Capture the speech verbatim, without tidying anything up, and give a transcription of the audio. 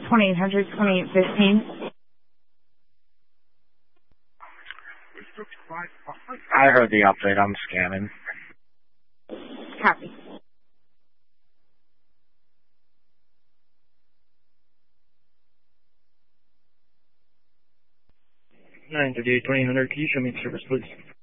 twenty-eight hundred, twenty-eight fifteen. I heard the update. I'm scanning. Copy. nine thirty-eight, twenty-eight hundred. Can you show me the service, please?